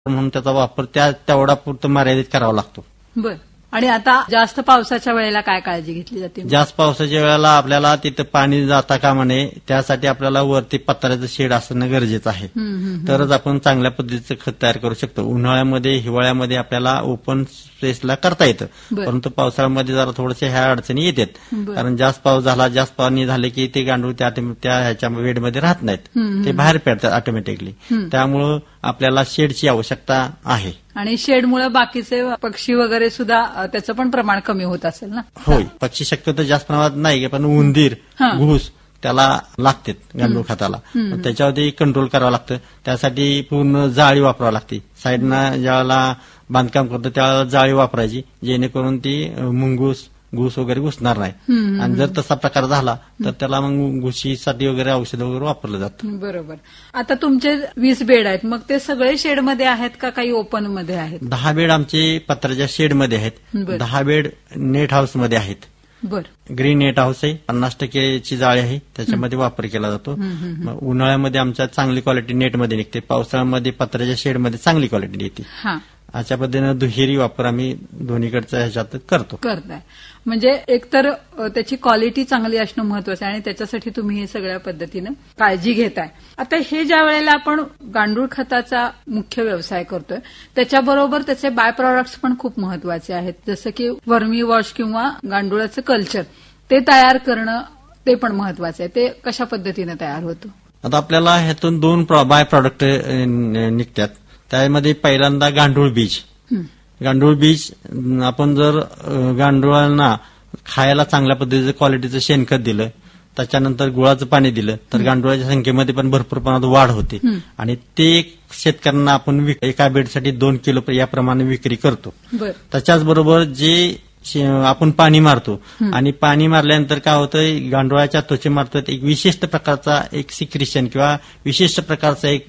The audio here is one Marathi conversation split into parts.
म्हणून त्याचा वापर तेवढा पुरतं मर्यादित करावा लागतो. बर. आणि आता जास्त पावसाच्या वेळेला काय काळजी घेतली जाते? जास्त पावसाच्या वेळेला आपल्याला तिथं पाणी जाता कामा नये, त्यासाठी आपल्याला वरती पत्र्याचं शेड असणं गरजेचं आहे. तरच आपण चांगल्या पद्धतीचं खत तयार करू शकतो. उन्हाळ्यामध्ये हिवाळ्यामध्ये आपल्याला ओपन स्पेसला करता येतं, परंतु पावसाळ्यामध्ये जरा थोडेसे ह्या अडचणी येतात. कारण जास्त पाऊस झाला, जास्त पाणी झाले की ते गांडूळ त्या ह्याच्या वेडमध्ये राहत नाहीत, ते बाहेर पडतात ऑटोमॅटिकली. त्यामुळं आपल्याला शेडची आवश्यकता आहे. आणि शेडमुळे बाकीचे पक्षी वगैरे सुद्धा त्याचं पण प्रमाण कमी होत असेल ना? होय, पक्षी शक्यतो जास्त प्रमाणात नाही, पण उंदीर, घुस त्याला लागतात गांडूळ खताला. त्याच्यावरती कंट्रोल करावं लागतं. त्यासाठी पूर्ण जाळी वापरावी लागते. साईडनं ज्यावेळेला बांधकाम करतो त्यावेळेला जाळी वापरायची, जेणेकरून ती मुंगूस घुस वगैरे घुसणार नाही. आणि जर तसा प्रकार झाला तर त्याला मग घुशीसाठी वगैरे औषध वगैरे वापरलं जातं. बरोबर. आता तुमचे 20 बेड आहेत, मग ते सगळे शेडमध्ये आहेत का काही ओपन मध्ये आहेत? 10 बेड आमचे पत्र्याच्या शेडमध्ये आहेत, 10 बेड नेट हाऊसमध्ये आहेत. बर. ग्रीन नेट हाऊस आहे, 50% जाळी आहे, त्याच्यामध्ये वापर केला जातो. उन्हाळ्यामध्ये आमच्या चांगली क्वालिटी नेटमध्ये निघते, पावसाळ्यामध्ये पत्र्याच्या शेडमध्ये चांगली क्वालिटी येते. अशा पद्धतीनं दुहेरी वापर आम्ही दोन्हीकडच्या ह्याच्यात करताय. म्हणजे एकतर त्याची क्वालिटी चांगली असणं महत्वाचं आहे आणि त्याच्यासाठी तुम्ही हे सगळ्या पद्धतीनं काळजी घेताय. आता हे ज्या वेळेला आपण गांडूळ खताचा मुख्य व्यवसाय करतोय, त्याच्याबरोबर त्याचे बाय प्रॉडक्ट्स पण खूप महत्वाचे आहेत, जसं की वर्मी वॉश किंवा गांडुळाचं कल्चर, ते तयार करणं ते पण महत्वाचं आहे. ते कशा पद्धतीनं तयार होतं? आता आपल्याला ह्यातून 2 बाय प्रॉडक्ट निघतात. त्यामध्ये पहिल्यांदा गांडूळ बीज. गांडूळ बीज आपण जर गांडुळांना खायला चांगल्या पद्धतीचं क्वालिटीचं शेणखत दिलं, त्याच्यानंतर गुळाचं पाणी दिलं तर गांडुळाच्या संख्येमध्ये पण भरपूर प्रमाणात वाढ होते. आणि ते शेतकऱ्यांना आपण एका बेडसाठी 2 किलो याप्रमाणे विक्री करतो. त्याच्याचबरोबर जे आपण पाणी मारतो आणि पाणी मारल्यानंतर काय होतं, गांडुळाच्या त्वचेमार्फत एक विशिष्ट प्रकारचा एक सिक्रिशन किंवा विशिष्ट प्रकारचा एक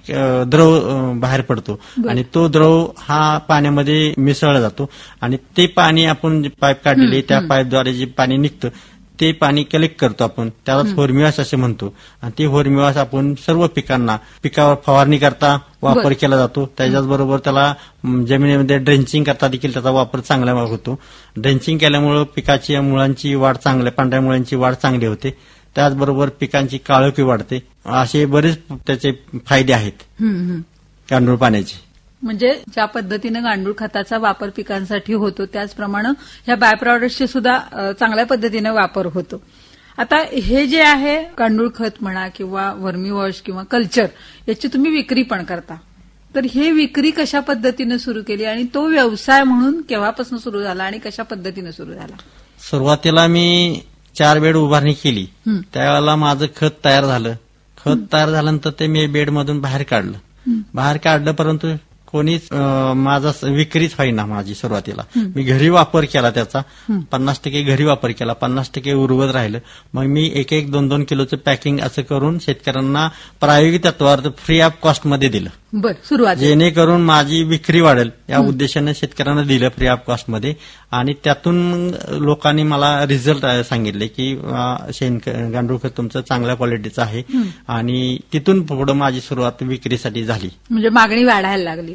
द्रव बाहेर पडतो आणि तो द्रव हा पाण्यामध्ये मिसळला जातो आणि ते पाणी आपण पाईप काढलेले त्या पाईपद्वारे जे पाणी निघतं ते पाणी कलेक्ट करतो आपण, त्यालाच होर्मिवास असे म्हणतो. आणि ते होर्मिवास आपण सर्व पिकावर फवारणी करता वापर केला जातो. त्याच्याचबरोबर त्याला जमिनीमध्ये ड्रेंचिंग करता देखील त्याचा वापर चांगला होतो. ड्रेंचिंग केल्यामुळे पिकाची मुळांची वाढ पांढऱ्या मुळांची वाढ चांगली होते. त्याचबरोबर पिकांची काळोखी वाढते. असे बरेच त्याचे फायदे आहेत गांडूळ पाण्याचे. म्हणजे ज्या पद्धतीनं गांडूळ खताचा वापर पिकांसाठी होतो त्याचप्रमाणे ह्या बाय प्रॉडक्टचे सुद्धा चांगल्या पद्धतीने वापर होतो. आता हे जे आहे गांडूळ खत म्हणा किंवा वर्मी वॉश किंवा कल्चर, याची तुम्ही विक्री पण करता, तर हे विक्री कशा पद्धतीने सुरू केली आणि तो व्यवसाय म्हणून केव्हापासून सुरू झाला आणि कशा पद्धतीने सुरू झाला? सुरुवातीला मी 4 बेड उभारणी केली, त्यावेळेला माझं खत तयार झालं. खत तयार झाल्यानंतर ते मी बेडमधून बाहेर काढलं, परंतु कोणीच माझा विक्रीच होईना माझी. सुरुवातीला मी घरी वापर केला, त्याचा 50% घरी वापर केला, 50% उर्वरित राहिलं. मग मी 1-2 किलोचं पॅकिंग असं करून शेतकऱ्यांना प्रायोगिक तत्वावर फ्री ऑफ कॉस्टमध्ये दिलं. सुरुवात जेणेकरून माझी विक्री वाढेल या उद्देशाने शेतकऱ्यांना दिलं फ्री ऑफ कॉस्टमध्ये. आणि त्यातून लोकांनी मला रिझल्ट सांगितले की गांडूळ खत तुमचं चांगल्या क्वालिटीचं आहे. आणि तिथून पुढे माझी सुरुवात विक्रीसाठी झाली. म्हणजे मागणी वाढायला लागली.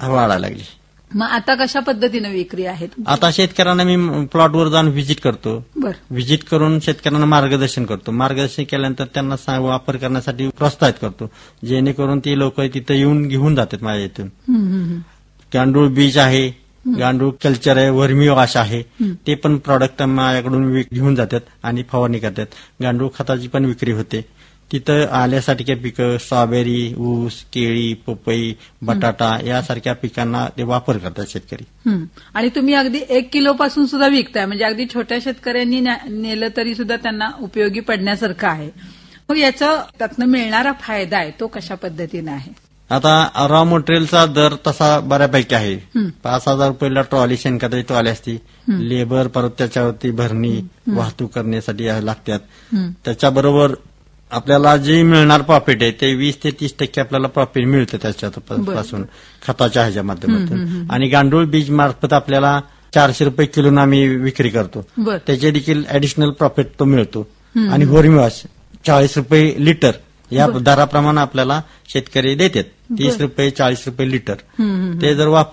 मग आता कशा पद्धतीने विक्री आहे? आता शेतकऱ्यांना मी प्लॉटवर जाऊन व्हिजिट करतो. व्हिजिट करून शेतकऱ्यांना मार्गदर्शन करतो. मार्गदर्शन केल्यानंतर त्यांना वापर करण्यासाठी प्रोत्साहित करतो, जेणेकरून ती लोक तिथे येऊन घेऊन जातात माझ्या इथून. गांडूळ बीज आहे, गांडूळ कल्चर आहे, वर्मी वॉश आहे, ते पण प्रॉडक्ट माझ्याकडून घेऊन जातात आणि फवारणी करतात. गांडूळ खताची पण विक्री होते. तिथं आल्यासारख्या पिकं, स्ट्रॉबेरी, ऊस, केळी, पपई, बटाटा यासारख्या पिकांना ते वापर करतात शेतकरी. आणि तुम्ही अगदी 1 किलो पासून सुद्धा विकताय, म्हणजे अगदी छोट्या शेतकऱ्यांनी नेलं तरी सुद्धा त्यांना उपयोगी पडण्यासारखं आहे. मग याचा त्यातनं मिळणारा फायदा आहे तो कशा पद्धतीने आहे? आता रॉ मटेरियलचा दर तसा बऱ्यापैकी आहे. 5,000 रुपयाला ट्रॉली शेणखताची ट्रॉली असते. लेबर परत त्याच्यावरती भरणी वाहतूक करण्यासाठी लागतात. त्याच्याबरोबर आपल्याला जे मिळणार प्रॉफिट आहे ते 20 ते 30% आपल्याला प्रॉफिट मिळतं त्याच्यापासून खताच्या ह्याच्या माध्यमातून. आणि गांडूळ बीज मार्फत आपल्याला 400 रुपये किलोनं आम्ही विक्री करतो, त्याचे देखील ऍडिशनल प्रॉफिट तो मिळतो. आणि होर्मिवॉश 40 रुपये लिटर या दराप्रमाणे आपल्याला शेतकरी देतात. 30 रुपये 40 रुपये लिटर. ते जर वापर